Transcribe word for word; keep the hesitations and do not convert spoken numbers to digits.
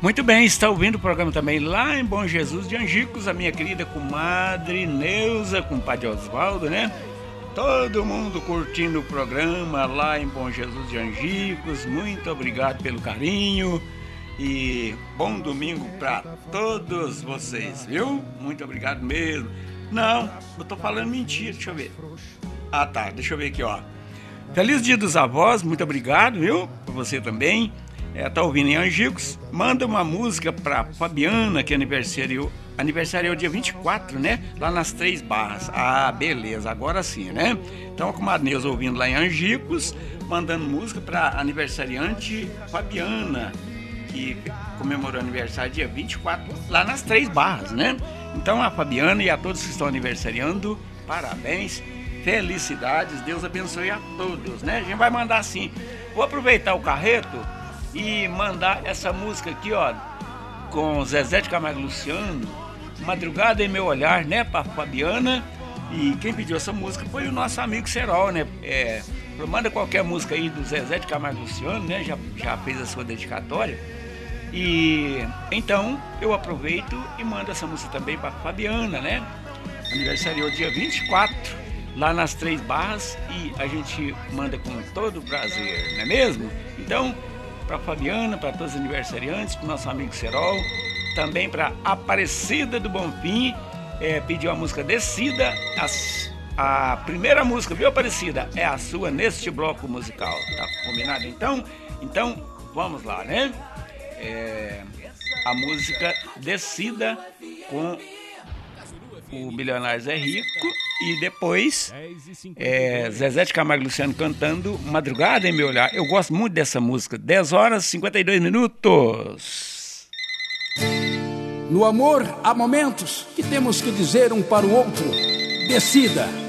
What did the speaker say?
Muito bem, está ouvindo o programa também lá em Bom Jesus de Angicos, a minha querida comadre Neuza, com o padre Osvaldo, né? Todo mundo curtindo o programa lá em Bom Jesus de Angicos. Muito obrigado pelo carinho e bom domingo para todos vocês, viu? Muito obrigado mesmo. Não, eu tô falando mentira, deixa eu ver. Ah, tá, deixa eu ver aqui, ó. Feliz Dia dos Avós, muito obrigado, viu? Para você também. É, tá ouvindo em Angicos? Manda uma música pra Fabiana, que aniversariou, aniversariou dia vinte e quatro, né? Lá nas Três Barras. Ah, beleza, agora sim, né? Então, com a Neuza ouvindo lá em Angicos, mandando música pra aniversariante Fabiana, que comemorou aniversário dia vinte e quatro, lá nas Três Barras, né? Então, a Fabiana e a todos que estão aniversariando, parabéns, felicidades, Deus abençoe a todos, né? A gente vai mandar assim. Vou aproveitar o carreto e mandar essa música aqui, ó, com Zezé de Camargo e Luciano, Madrugada em Meu Olhar, né, pra Fabiana. E quem pediu essa música foi o nosso amigo Serol, né? É, manda qualquer música aí do Zezé de Camargo e Luciano, né? Já, já fez a sua dedicatória. E então eu aproveito e mando essa música também pra Fabiana, né? Aniversariou dia vinte e quatro, lá nas Três Barras, e a gente manda com todo o prazer, não é mesmo? Então, para Fabiana, para todos os aniversariantes, para o nosso amigo Serol, também para Aparecida do Bonfim, é, pediu a música Descida, a, a primeira música, viu, Aparecida? É a sua neste bloco musical, tá combinado então? Então, vamos lá, né? É, a música Descida com o Milionário Zé Rico e depois é, Zezé de Camargo e Luciano cantando Madrugada em Meu Olhar. Eu gosto muito dessa música. dez horas e cinquenta e dois minutos. No amor há momentos que temos que dizer um para o outro: decida.